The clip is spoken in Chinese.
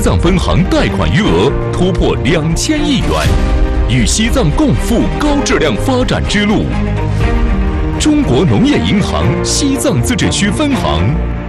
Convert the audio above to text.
藏分行贷款余额突破2000亿元，与西藏共赴高质量发展之路。中国农业银行西藏自治区分行